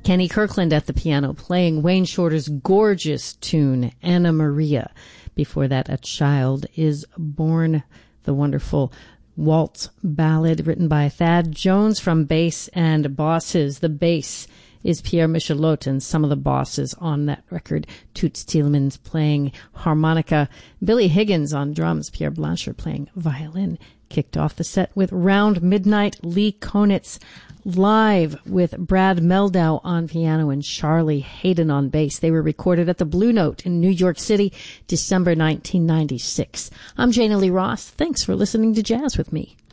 Kenny Kirkland at the piano playing Wayne Shorter's gorgeous tune, Anna Maria. Before that, A Child is Born, the wonderful waltz ballad written by Thad Jones from Bass and Bosses. The bass is Pierre Michelot, and some of the bosses on that record, Toots Thielemans playing harmonica, Billy Higgins on drums, Pierre Blanchard playing violin. Kicked off the set with Round Midnight, Lee Konitz live with Brad Meldau on piano and Charlie Hayden on bass. They were recorded at the Blue Note in New York City, December 1996. I'm Jana Lee Ross. Thanks for listening to Jazz with me.